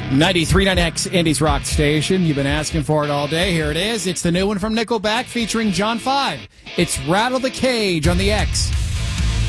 93.9X, Indy's rock station. You've been asking for it all day. Here it is. It's the new one from Nickelback featuring John 5. It's Rattle the Cage on the X.